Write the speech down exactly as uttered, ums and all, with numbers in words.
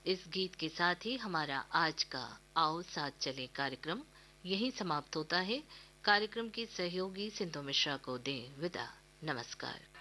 इस गीत के साथ ही हमारा आज का आओ साथ चले कार्यक्रम यहीं समाप्त होता है। कार्यक्रम की सहयोगी सिंधु मिश्रा को दें विदा। नमस्कार।